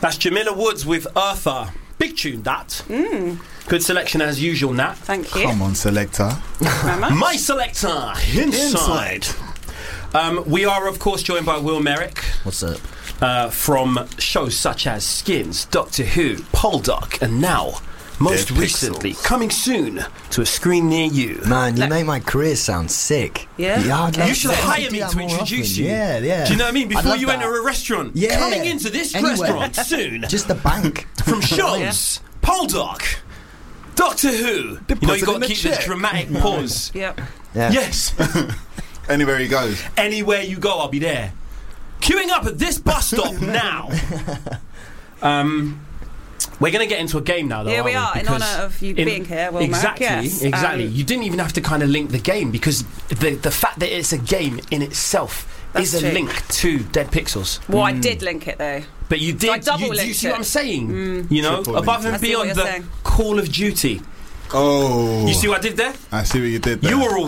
That's Jamila Woods with Eartha. Big tune, that. Good selection as usual, Nat. Thank you. Come on, selector. My selector, Inside. We are, of course, joined by Will Merrick. What's up? From shows such as Skins, Doctor Who, Poldark, and now, most Dead recently, Pixels. coming soon to a screen near you. Man, you make my career sound sick. Yeah? I'd love You should to hire do me that to more introduce often. you. Yeah. Do you know what I mean? I'd Before love you that. enter a restaurant. Yeah. Coming into this Anywhere. restaurant soon. Just the bank. From shows, Poldark, Doctor Who. You know, put you it got in to the keep the check. dramatic pause. Yep. Yeah. Yes. Anywhere he goes. Anywhere you go, I'll be there. Queuing up at this bus stop now. We're going to get into a game now, though. Yeah, we aren't are, in Because honour of you being here, Will Merrick, Exactly, yes. exactly. You didn't even have to kind of link the game because the fact that it's a game in itself That's is a true. link to Dead Pixels. Well, I did link it, though. But you did. I double you linked see it. what I'm saying? You know, Triple above linked and I see what beyond you're the saying. Call of Duty. Oh. You see what I did there? I see what you did there. You were all